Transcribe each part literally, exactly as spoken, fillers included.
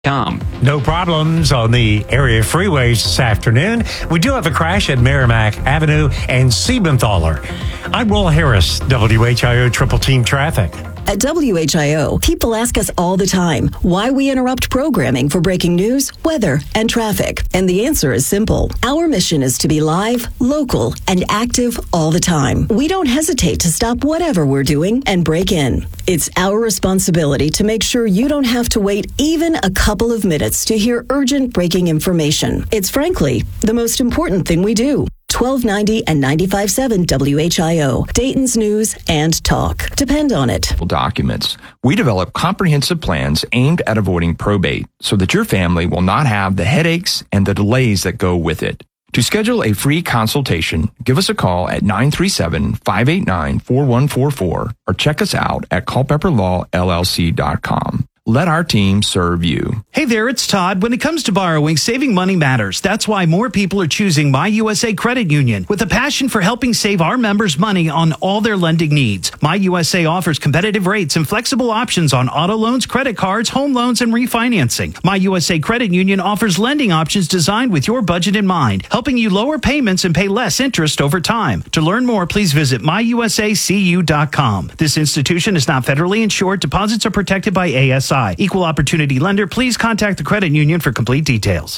Com. No problems on the area freeways this afternoon. We do have a crash at Merrimack Avenue and Siebenthaler. I'm Will Harris, W H I O Triple Team Traffic. At W H I O, people ask us all the time why we interrupt programming for breaking news, weather, and traffic. And the answer is simple. Our mission is to be live, local, and active all the time. We don't hesitate to stop whatever we're doing and break in. It's our responsibility to make sure you don't have to wait even a couple of minutes to hear urgent breaking information. It's frankly the most important thing we do. twelve ninety and ninety-five point seven W H I O, Dayton's News and Talk. Depend on it. Documents. We develop comprehensive plans aimed at avoiding probate so that your family will not have the headaches and the delays that go with it. To schedule a free consultation, give us a call at nine three seven, five eight nine, four one four four or check us out at culpepper law L L C dot com. Let our team serve you. Hey there, it's Todd. When it comes to borrowing, saving money matters. That's why more people are choosing My U S A Credit Union. With a passion for helping save our members money on all their lending needs, My U S A offers competitive rates and flexible options on auto loans, credit cards, home loans, and refinancing. My U S A Credit Union offers lending options designed with your budget in mind, helping you lower payments and pay less interest over time. To learn more, please visit my U S A C U dot com. This institution is not federally insured. Deposits are protected by A S I. Equal opportunity lender. Please contact the credit union for complete details.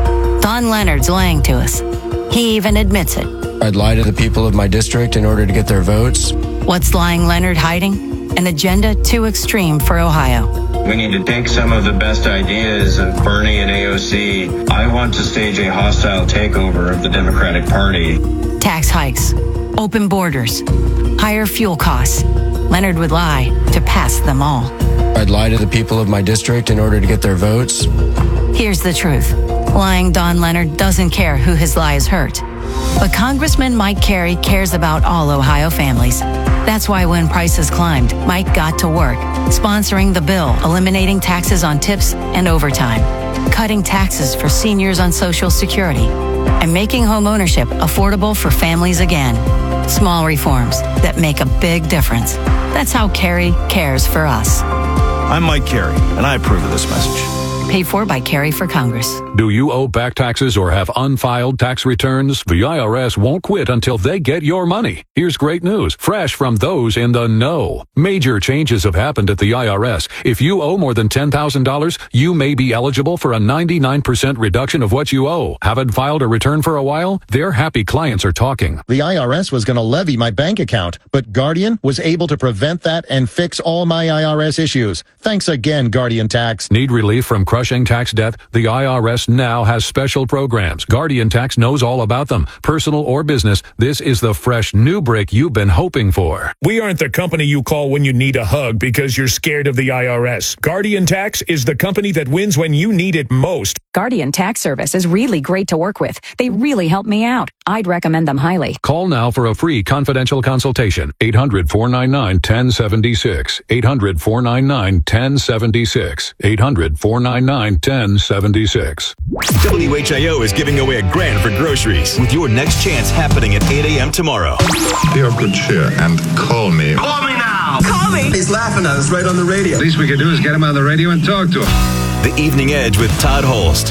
Don Leonard's lying to us. He even admits it. I'd lie to the people of my district in order to get their votes. What's lying Leonard hiding? An agenda too extreme for Ohio. We need to take some of the best ideas of Bernie and A O C. I want to stage a hostile takeover of the Democratic Party. Tax hikes, open borders, higher fuel costs. Leonard would lie to pass them all. I'd lie to the people of my district in order to get their votes. Here's the truth. Lying Don Leonard doesn't care who his lies hurt. But Congressman Mike Carey cares about all Ohio families. That's why when prices climbed, Mike got to work, sponsoring the bill, eliminating taxes on tips and overtime, cutting taxes for seniors on Social Security, and making home ownership affordable for families again. Small reforms that make a big difference. That's how Carey cares for us. I'm Mike Carey, and I approve of this message. Paid for by Carey for Congress. Do you owe back taxes or have unfiled tax returns? The I R S won't quit until they get your money. Here's great news, fresh from those in the know. Major changes have happened at the I R S. If you owe more than ten thousand dollars, you may be eligible for a ninety-nine percent reduction of what you owe. Haven't filed a return for a while? Their happy clients are talking. The I R S was going to levy my bank account, but Guardian was able to prevent that and fix all my I R S issues. Thanks again, Guardian Tax. Need relief from crushing tax debt? The I R S now has special programs. Guardian Tax knows all about them. Personal or business, this is the fresh new break you've been hoping for. We aren't the company you call when you need a hug because you're scared of the I R S. Guardian Tax is the company that wins when you need it most. Guardian Tax Service is really great to work with. They really help me out. I'd recommend them highly. Call now for a free confidential consultation. eight hundred, four nine nine, one oh seven six. eight hundred, four nine nine, one oh seven six. eight hundred, four nine nine, one oh seven six. W H I O is giving away a grand for groceries with your next chance happening at eight a.m. tomorrow. Be of good cheer and call me. Call me now! Call me! He's laughing at us right on the radio. The least we could do is get him on the radio and talk to him. The Evening Edge with Todd Holst.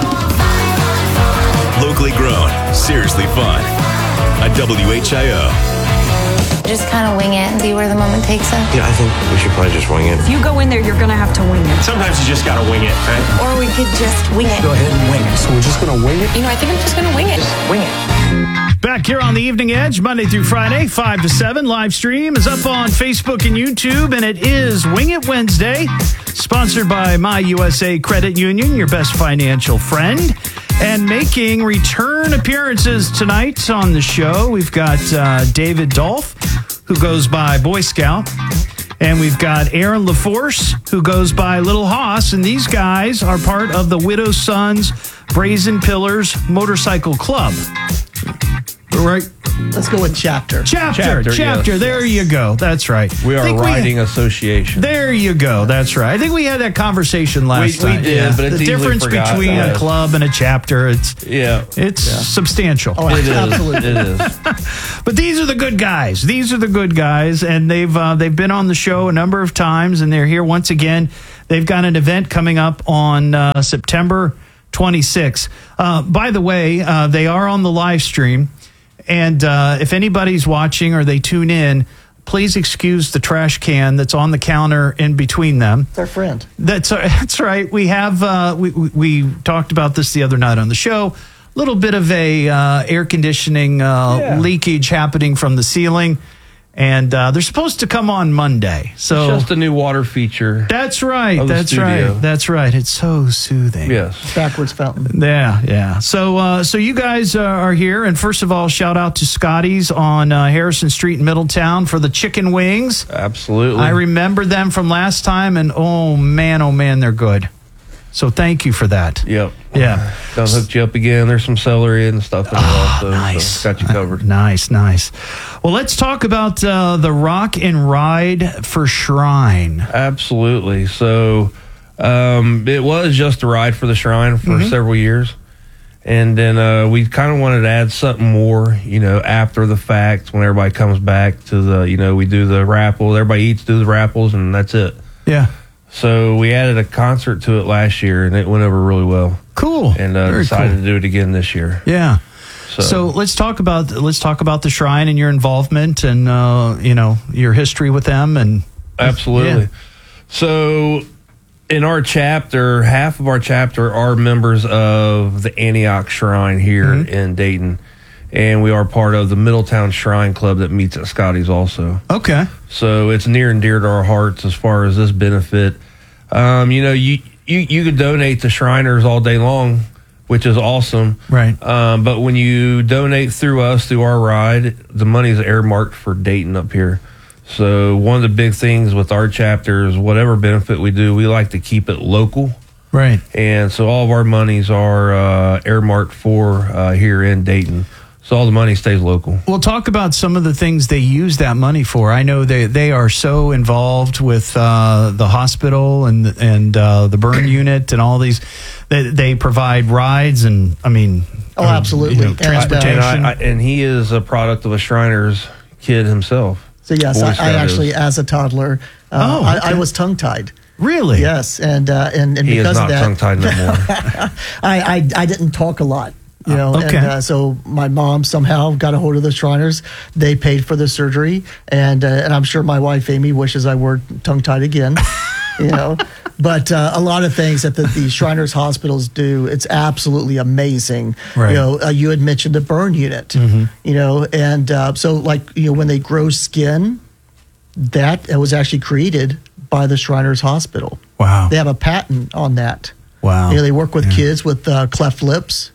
Locally grown, seriously fun. At W H I O. Just kind of wing it and see where the moment takes us. Yeah, I think we should probably just wing it. If you go in there, you're going to have to wing it. Sometimes you just got to wing it, right? Or we could just wing it. Go ahead and wing it. So we're just going to wing it? You know, I think I'm just going to wing it. Just wing it. Back here on the Evening Edge, Monday through Friday, five to seven. Live stream is up on Facebook and YouTube, and it is Wing It Wednesday, sponsored by My U S A Credit Union, your best financial friend. And making return appearances tonight on the show, we've got uh, David Dolph, who goes by Boy Scout. And we've got Aaron LaForce, who goes by Little Hoss. And these guys are part of the Widow's Sons Brazen Pillars Motorcycle Club. Right? Let's go with chapter. Chapter. Chapter. Chapter. Yes. There you go. That's right. We are a riding we, association. There you go. That's right. I think we had that conversation last we, we time. did, yeah. but it's the difference between yes. a club and a chapter, it's yeah, it's yeah. substantial. Oh, it absolutely. Is. It is. But these are the good guys. These are the good guys, and they've uh, they've been on the show a number of times, and they're here once again. They've got an event coming up on uh, September twenty-sixth. Uh, by the way, uh, they are on the live stream. And uh, if anybody's watching or they tune in, please excuse the trash can that's on the counter in between them. It's our friend. That's that's right. We have uh, we, we we talked about this the other night on the show. A little bit of a uh, air conditioning uh, Yeah. leakage happening from the ceiling, and uh, they're supposed to come on Monday. So It's just a new water feature. that's right. of the That's studio. right. That's right. It's so soothing. Yes. Backwards fountain. Yeah, yeah. So, uh, so you guys uh, are here, and first of all, shout out to Scotty's on uh, Harrison Street in Middletown for the chicken wings. Absolutely. I remember them from last time, and oh man, oh man, they're good. So thank you for that. Yep. Yeah. Done hooked you up again. There's some celery and stuff in there also. nice. So got you covered. Nice, nice. Well, let's talk about uh, the Rock and Ride for Shrine. Absolutely. So um, it was just a ride for the Shrine for Mhm. several years. And then uh, we kind of wanted to add something more, you know, after the fact when everybody comes back to the, you know, we do the raffle. Everybody eats, do the raffles, and that's it. Yeah. So we added a concert to it last year, and it went over really well. Cool. And uh, Very decided cool. to do it again this year. Yeah. So, So let's talk about let's talk about the Shrine and your involvement and uh, you know your history with them and absolutely. Yeah. So in our chapter, half of our chapter are members of the Antioch Shrine here Mhm. in Dayton, and we are part of the Middletown Shrine Club that meets at Scotty's also. Okay. So it's near and dear to our hearts as far as this benefit. Um, you know, you, you you could donate to Shriners all day long, which is awesome. Right. Um, but when you donate through us, through our ride, the money is earmarked for Dayton up here. So one of the big things with our chapter is whatever benefit we do, we like to keep it local. Right. And so all of our monies are uh, earmarked for uh, here in Dayton. So all the money stays local. We'll talk about some of the things they use that money for. I know they, they are so involved with uh, the hospital and and uh, the burn unit and all these. They, they provide rides and I mean, Oh, absolutely. you know, And, uh, transportation. And, I, I, and he is a product of a Shriner's kid himself. So yes, Boy I, I Scout actually, is. as a toddler, uh, Oh, I, I okay. was tongue tied. Really? Yes, and uh, and, and He is because not of that, tongue-tied no more. I, I I didn't talk a lot. You know, Okay. and uh, so my mom somehow got a hold of the Shriners. They paid for the surgery, and uh, and I'm sure my wife Amy wishes I were tongue tied again. You know, but uh, a lot of things that the, the Shriners hospitals do, it's absolutely amazing. Right. You know, uh, you had mentioned the burn unit. Mhm. You know, and uh, so like you know when they grow skin, that was actually created by the Shriners Hospital. Wow. They have a patent on that. Wow. You know, they work with Yeah. kids with uh, cleft lips,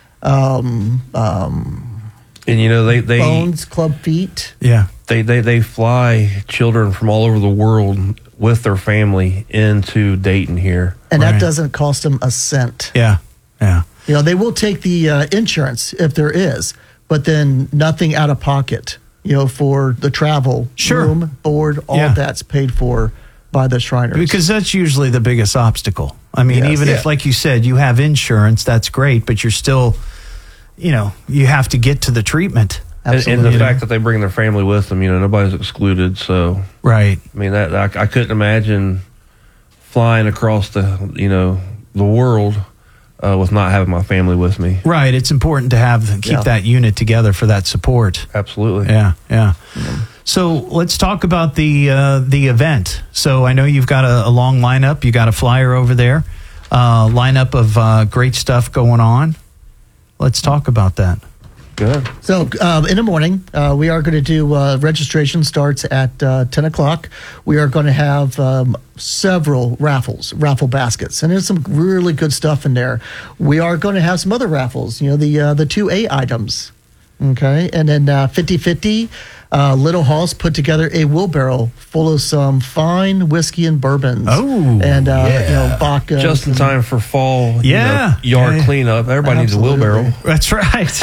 um, um, And you know they they bones, club feet. Yeah. they, they they fly children from all over the world with their family into Dayton here. And Right. that doesn't cost them a cent. Yeah. Yeah. You know, they will take the uh, insurance if there is, but then nothing out of pocket, you know, for the travel, Sure. room, board, all Yeah. that's paid for by the Shriners. Because that's usually the biggest obstacle. I mean, Yes. even Yeah. if, like you said, you have insurance, that's great, but you're still, you know, you have to get to the treatment. And, and the Absolutely. fact that they bring their family with them, you know, nobody's excluded. So Right. I mean that I, I couldn't imagine flying across the you know the world uh, with not having my family with me. Right. It's important to have keep Yeah. that unit together for that support. Absolutely. Yeah. Yeah. So let's talk about the uh, the event. So I know you've got a, a long lineup. You got a flyer over there, uh, lineup of uh, great stuff going on. Let's talk about that. Good. So um, in the morning, uh, we are going to do uh, registration starts at uh, ten o'clock. We are going to have um, several raffles, raffle baskets, and there's some really good stuff in there. We are going to have some other raffles, you know, the uh, the two A items. Okay, and then uh, fifty-fifty, uh, Little Hoss put together a wheelbarrow full of some fine whiskey and bourbons. Oh, and uh, yeah. you know, vodka. Just in time for fall, you Yeah. know, yard Yeah. cleanup. Everybody Absolutely. needs a wheelbarrow. That's right.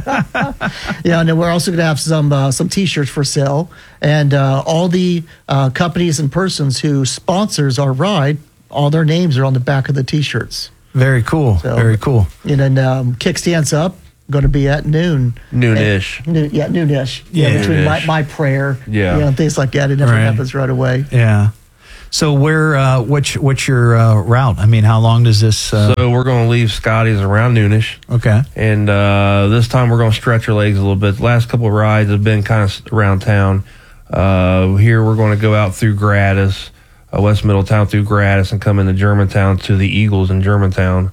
Yeah, and then we're also going to have some uh, some T-shirts for sale, and uh, all the uh, companies and persons who sponsors our ride, all their names are on the back of the T-shirts. Very cool. So- Very cool. And then um, Kickstands Up, going to be at noon. Noonish. Noon, yeah, noonish. Yeah. Yeah, between my, Noonish. my prayer, Yeah. you know, things like that. It never Right. happens right away. Yeah. So where uh, what's what's your uh, route? I mean, how long does this? Uh, So we're going to leave Scotty's around noonish. Okay. And uh, this time we're going to stretch our legs a little bit. The last couple of rides have been kind of around town. Uh, here we're going to go out through Gratis, uh, West Middletown through Gratis, and come into Germantown to the Eagles in Germantown.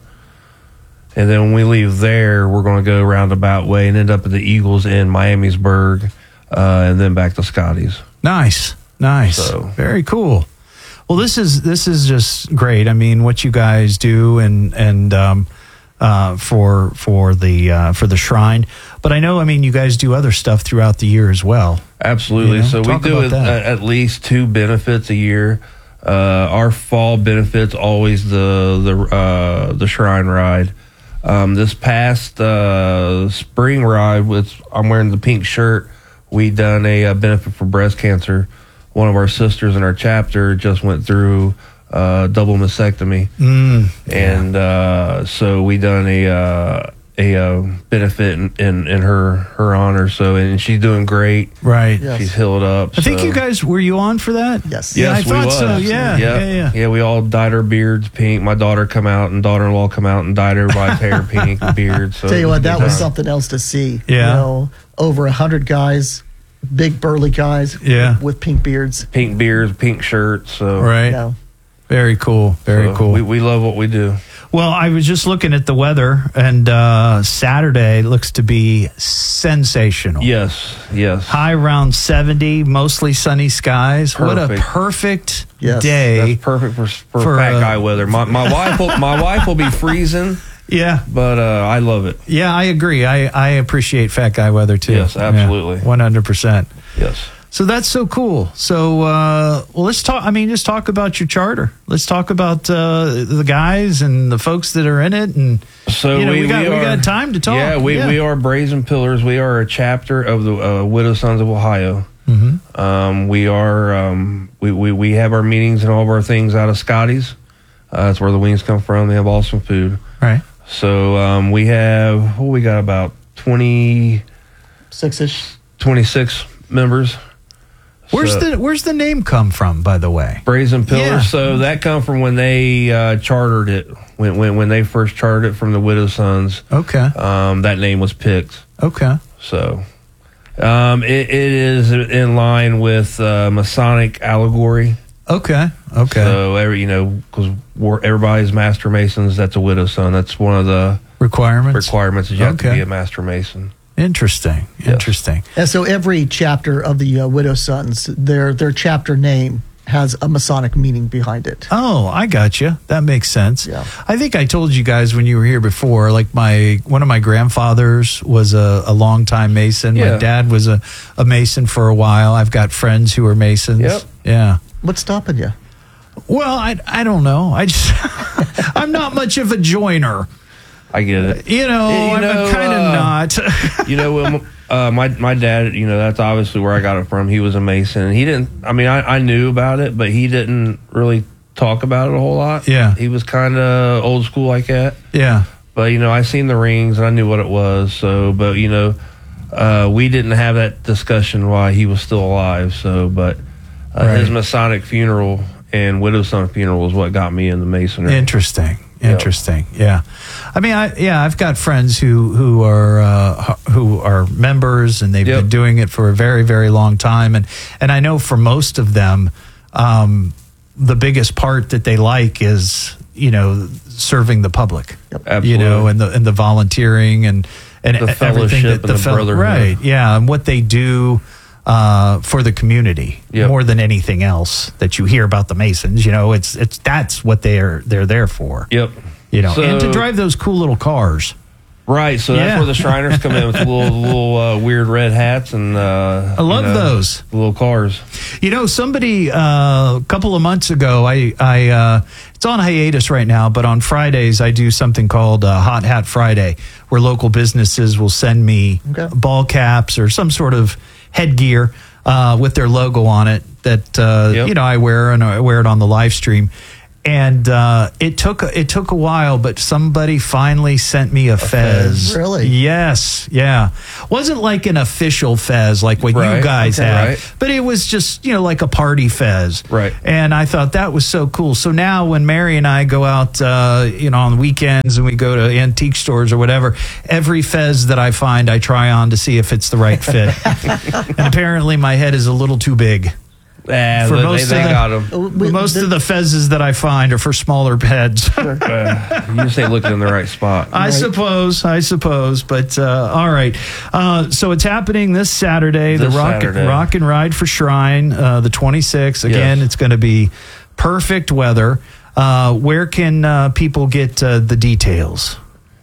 And then when we leave there, we're going to go roundabout way and end up at the Eagles in Miamisburg, uh, and then back to Scotty's. Nice, nice, So- very cool. Well, this is this is just great. I mean, what you guys do and and um, uh, for for the uh, for the shrine. But I know, I mean, you guys do other stuff throughout the year as well. Absolutely. You know, So we talk do about it, that. uh, at least two benefits a year. Uh, our fall benefits always the the uh, the shrine ride. Um, this past uh, spring ride, with I'm wearing the pink shirt. We done a, uh benefit for breast cancer. One of our sisters in our chapter just went through uh, double mastectomy, Mm, and uh, so we done a uh, a uh, benefit in, in in her her honor. So and she's doing great. Right. Yes. She's healed up. I think so- you guys were you on for that? Yes. Yeah, I Yes, we thought was. so. Yeah, yeah, yeah, yeah. We all dyed our beards pink. My daughter come out and daughter-in-law come out and dyed everybody's hair pink and beards. So Tell you it what, a that good was time. something else to see. Yeah. You know, over a hundred guys, big burly guys. Yeah. With pink beards. Pink beards, pink shirts. So Right. Yeah. Very cool. Very so cool. We, we love what we do. Well, I was just looking at the weather, and uh, Saturday looks to be sensational. Yes, yes. High around seventy, mostly sunny skies. What a Perfect. perfect Yes. day. That's perfect for for, For, fat uh, guy weather. My my wife will my wife will be freezing, Yeah. but uh, I love it. Yeah, I agree. I, I appreciate fat guy weather too. Yes, absolutely. one hundred percent. Yes. So that's so cool. So, uh, well, let's talk. I mean, just talk about your charter. Let's talk about uh, the guys and the folks that are in it. And So you know, we, we, got we, we, are, got time to talk. Yeah, we, we are Brazen Pillars. We are a chapter of the uh, Widow Sons of Ohio. Mm-hmm. Um, we are um, we, we we have our meetings and all of our things out of Scotty's. Uh, that's where the wings come from. They have awesome food. Right. So um, we have well, we got about twenty Six ish. twenty-six members. Where's So- the Where's the name come from? By the way, Brazen Pillars. Yeah. So that come from when they uh, chartered it. When, when when they first chartered it from the Widow Sons. Okay. Um, that name was picked. Okay. So um, it, it is in line with uh, Masonic allegory. Okay. Okay. So every you know because everybody's master masons. That's a widow son. That's one of the Requirements. requirements. Is you have to Okay. be a master mason. Interesting. Interesting. And so every chapter of the uh, Widow Sons, their their chapter name has a Masonic meaning behind it. Oh, I got you. That makes sense. Yeah. I think I told you guys when you were here before. Like my one of my grandfathers was a, a longtime Mason. Yeah. My dad was a, a Mason for a while. I've got friends who are Masons. Yep. Yeah. What's stopping you? Well, I I don't know. I just I'm not much of a joiner. I get it. You know, You I'm know, kind of uh, not. You know, when, uh, my my dad, you know, that's obviously where I got it from. He was a Mason, and he didn't. I mean, I, I knew about it, but he didn't really talk about it a whole lot. Yeah. he was kind of old school like that. Yeah. But you know, I seen the rings and I knew what it was. So, but you know, uh, we didn't have that discussion while he was still alive. So, but uh, Right. his Masonic funeral and Widow Son funeral was what got me into Masonry. Interesting. Interesting. Yeah. I mean, I yeah, I've got friends who who are uh, who are members, and they've Yep. been doing it for a very very long time, and and I know for most of them, um, the biggest part that they like is you know serving the public. Absolutely. You know, and the and the volunteering and and The everything fellowship that and the fel- brotherhood. right, yeah, and what they do. Uh, for the community, Yep. more than anything else that you hear about the Masons, you know, it's it's that's what they're they're there for. Yep. You know, So- and to drive those cool little cars. Right, so that's Yeah. where the Shriners come in with the little little uh, weird red hats and uh, I love you know, those little cars. You know, somebody uh, a couple of months ago, I, I uh, it's on hiatus right now, but on Fridays I do something called uh, Hot Hat Friday, where local businesses will send me Okay. ball caps or some sort of headgear uh, with their logo on it that uh, Yep. you know I wear and I wear it on the live stream. And uh, it took it took a while, but somebody finally sent me a, a fez. fez. Really? Yes, yeah. Wasn't like an official fez like what right. you guys okay, have, right. but it was just, you know, like a party fez. Right. And I thought that was so cool. So now when Mary and I go out, uh, you know, on the weekends and we go to antique stores or whatever, every fez that I find, I try on to see if it's the right fit. And apparently my head is a little too big. Yeah, for they, most, they of, the, got them. We, most the, of the fezzes that I find are for smaller heads. uh, you just ain't looking in the right spot. I right. suppose, I suppose. But uh, all right. Uh, so it's happening this Saturday, this the rock, Saturday. rock and Ride for Shrine, uh, the twenty-sixth. Again, yes. It's going to be perfect weather. Uh, where can uh, people get uh, the details?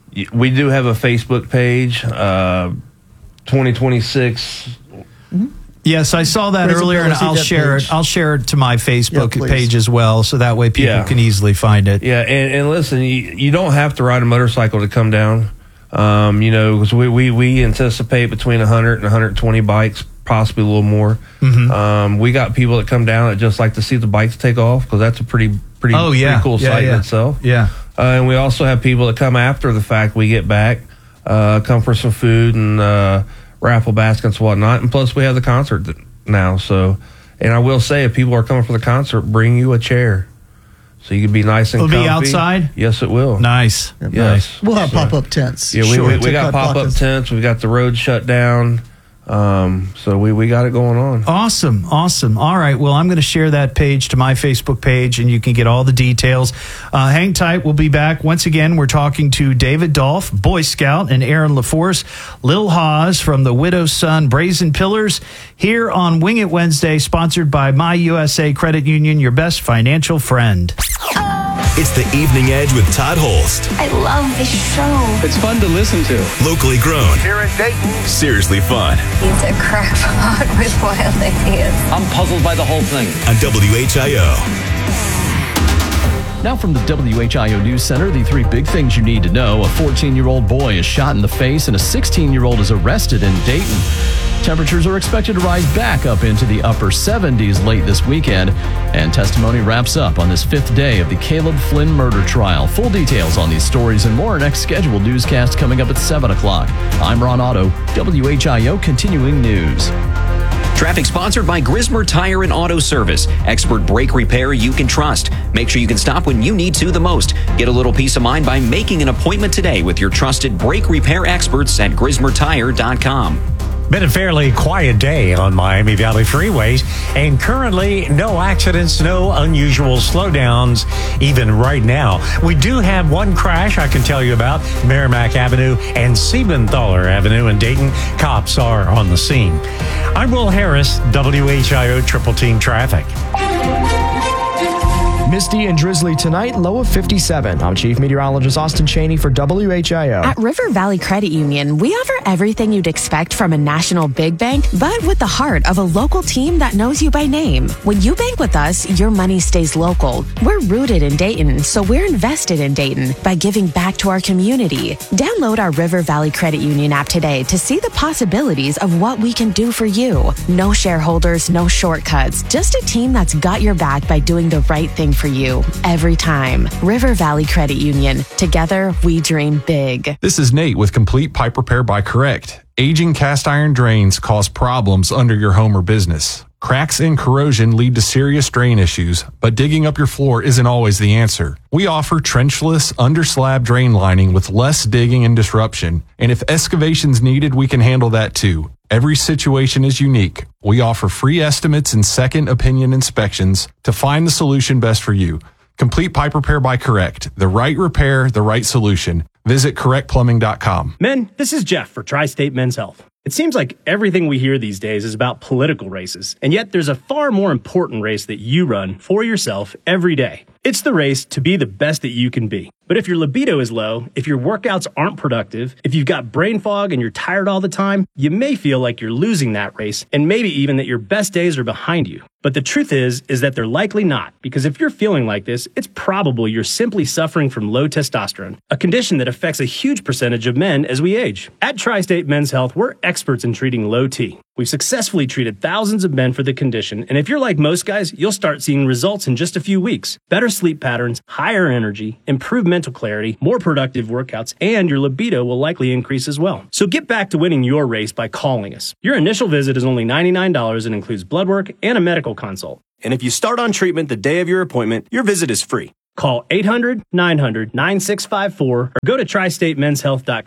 We do have a Facebook page, uh, twenty twenty-six. Mm-hmm. Yes, I saw that Raise earlier, and I'll share page. it. I'll share it to my Facebook yeah, page as well, so that way people yeah. can easily find it. Yeah, and, and listen, you, you don't have to ride a motorcycle to come down. Um, you know, because we, we, we anticipate between one hundred and one hundred twenty bikes, possibly a little more. Mm-hmm. Um, we got people that come down that just like to see the bikes take off, because that's a pretty pretty, oh, yeah. pretty cool yeah, sight yeah. in itself. Yeah. Uh, and we also have people that come after the fact we get back, uh, come for some food and uh, raffle baskets and whatnot. And plus, we have the concert now. So, and I will say, if people are coming for the concert, bring you a chair so you can be nice and It'll comfy. be outside? Yes, it will. Nice. Yes. Nice. We'll have So, pop-up tents. Yeah, we, sure, we, we got pop-up pockets. tents. We got the road shut down. Um, so we, we got it going on. Awesome. Awesome. All right. Well, I'm going to share that page to my Facebook page, and you can get all the details. Uh, hang tight. We'll be back. Once again, we're talking to David Dolph, Boy Scout, and Aaron LaForce, Lil Haas from the Widow's Son Brazen Pillars, here on Wing It Wednesday, sponsored by My U S A Credit Union, your best financial friend. It's the Evening Edge with Todd Holst. I love this show. It's fun to listen to. Locally grown. Here in Dayton. Seriously fun. He's a crackpot with wild ideas. I'm puzzled by the whole thing. On W H I O. Now from the W H I O News Center, the three big things you need to know. A fourteen-year-old boy is shot in the face and a sixteen-year-old is arrested in Dayton. Temperatures are expected to rise back up into the upper seventies late this weekend. And testimony wraps up on this fifth day of the Caleb Flynn murder trial. Full details on these stories and more. Next scheduled newscast coming up at seven o'clock. I'm Ron Otto, W H I O Continuing News. Traffic sponsored by Grismer Tire and Auto Service. Expert brake repair you can trust. Make sure you can stop when you need to the most. Get a little peace of mind by making an appointment today with your trusted brake repair experts at grismer tire dot com. Been a fairly quiet day on Miami Valley freeways, and currently no accidents, no unusual slowdowns even right now. We do have one crash I can tell you about, Merrimack Avenue and Siebenthaler Avenue in Dayton. Cops are on the scene. I'm Will Harris, W H I O Triple Team Traffic. Misty and drizzly tonight, low of fifty-seven. I'm Chief Meteorologist Austin Cheney for W H I O. At River Valley Credit Union, we offer everything you'd expect from a national big bank, but with the heart of a local team that knows you by name. When you bank with us, your money stays local. We're rooted in Dayton, so we're invested in Dayton by giving back to our community. Download our River Valley Credit Union app today to see the possibilities of what we can do for you. No shareholders, no shortcuts, just a team that's got your back by doing the right thing for you every time. River Valley Credit Union. Together, we dream big. This is Nate with Complete Pipe Repair by Correct. Aging cast iron drains cause problems under your home or business. Cracks and corrosion lead to serious drain issues, but digging up your floor isn't always the answer. We offer trenchless, under-slab drain lining with less digging and disruption, and if excavation's needed, we can handle that too. Every situation is unique. We offer free estimates and second opinion inspections to find the solution best for you. Complete Pipe Repair by Correct. The right repair, the right solution. Visit correct plumbing dot com. Men, this is Jeff for Tri-State Men's Health. It seems like everything we hear these days is about political races, and yet there's a far more important race that you run for yourself every day. It's the race to be the best that you can be. But if your libido is low, if your workouts aren't productive, if you've got brain fog and you're tired all the time, you may feel like you're losing that race, and maybe even that your best days are behind you. But the truth is, is that they're likely not, because if you're feeling like this, it's probable you're simply suffering from low testosterone, a condition that affects a huge percentage of men as we age. At Tri-State Men's Health, we're experts in treating low T. We've successfully treated thousands of men for the condition, and if you're like most guys, you'll start seeing results in just a few weeks. Better sleep patterns, higher energy, improved mental clarity, more productive workouts, and your libido will likely increase as well. So get back to winning your race by calling us. Your initial visit is only ninety-nine dollars and includes blood work and a medical consult. And if you start on treatment the day of your appointment, your visit is free. Call eight hundred, nine hundred, nine six five four or go to tri state men's health dot com.